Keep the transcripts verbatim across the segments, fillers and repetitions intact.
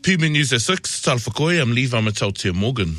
P M News at six, Talfakoi, I'm Lee Vamatautia Morgan.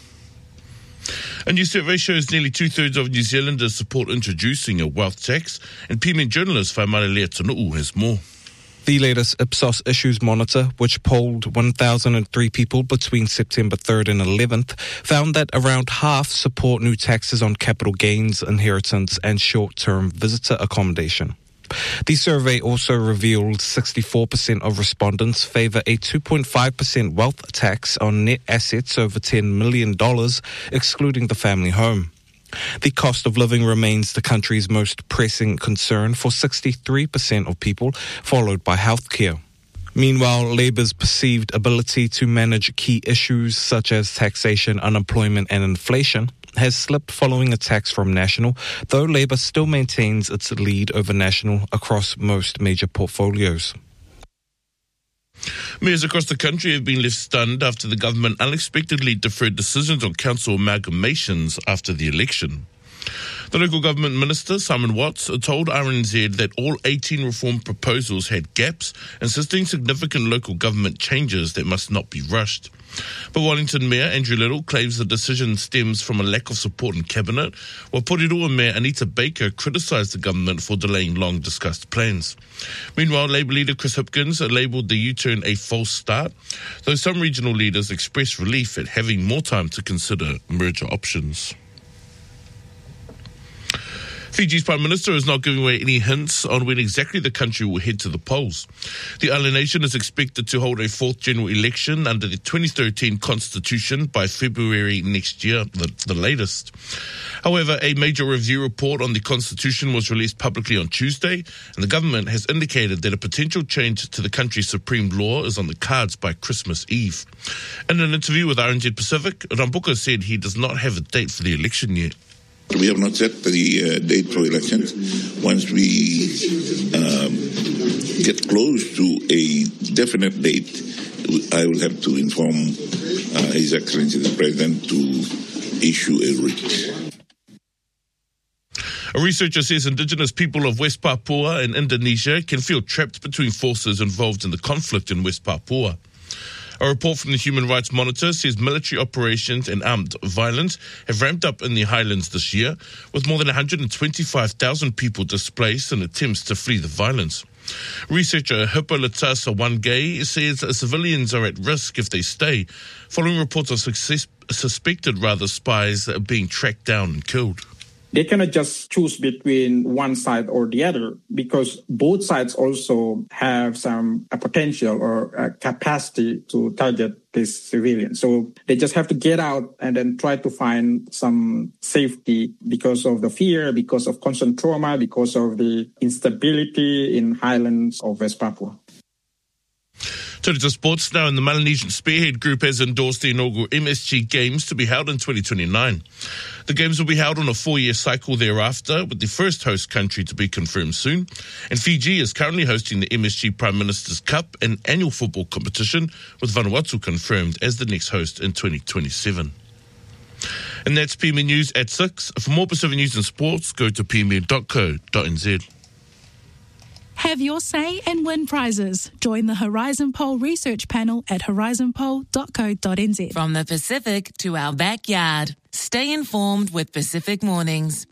A new survey shows nearly two-thirds of New Zealanders support introducing a wealth tax, and P M N journalist Whaimarelea Tunu'u has more. The latest Ipsos Issues Monitor, which polled one thousand three people between September third and eleventh, found that around half support new taxes on capital gains, inheritance and short-term visitor accommodation. The survey also revealed sixty-four percent of respondents favour a two point five percent wealth tax on net assets over ten million dollars, excluding the family home. The cost of living remains the country's most pressing concern for sixty-three percent of people, followed by healthcare. Meanwhile, Labour's perceived ability to manage key issues such as taxation, unemployment and inflation has slipped following attacks from National, though Labour still maintains its lead over National across most major portfolios. Mayors across the country have been left stunned after the government unexpectedly deferred decisions on council amalgamations after the election. The local government minister, Simon Watts, told R N Z that all eighteen reform proposals had gaps, insisting significant local government changes that must not be rushed. But Wellington Mayor Andrew Little claims the decision stems from a lack of support in Cabinet, while Porirua Mayor Anita Baker criticised the government for delaying long-discussed plans. Meanwhile, Labour leader Chris Hipkins labelled the U-turn a false start, though some regional leaders expressed relief at having more time to consider merger options. Fiji's Prime Minister is not giving away any hints on when exactly the country will head to the polls. The island nation is expected to hold a fourth general election under the twenty thirteen constitution by February next year, the, the latest. However, a major review report on the constitution was released publicly on Tuesday, and the government has indicated that a potential change to the country's supreme law is on the cards by Christmas Eve. In an interview with R N Z Pacific, Rambuka said he does not have a date for the election yet. We have not set the uh, date for elections. Once we um, get close to a definite date, I will have to inform uh, His Excellency the President to issue a writ. A researcher says Indigenous people of West Papua and Indonesia can feel trapped between forces involved in the conflict in West Papua. A report from the Human Rights Monitor says military operations and armed violence have ramped up in the highlands this year, with more than one hundred twenty-five thousand people displaced in attempts to flee the violence. Researcher Hippolytas Wangay says civilians are at risk if they stay, following reports of success, suspected rather spies being tracked down and killed. They cannot just choose between one side or the other, because both sides also have some a potential or a capacity to target these civilians. So they just have to get out and then try to find some safety because of the fear, because of constant trauma, because of the instability in highlands of West Papua. Turning to sports now, and the Melanesian Spearhead Group has endorsed the inaugural M S G Games to be held in twenty twenty-nine. The Games will be held on a four-year cycle thereafter, with the first host country to be confirmed soon. And Fiji is currently hosting the M S G Prime Minister's Cup, an annual football competition, with Vanuatu confirmed as the next host in twenty twenty-seven. And that's P M N News at six. For more Pacific News and sports, go to p m n dot co dot n z. Have your say and win prizes. Join the Horizon Poll research panel at horizon poll dot co dot n z. From the Pacific to our backyard, stay informed with Pacific Mornings.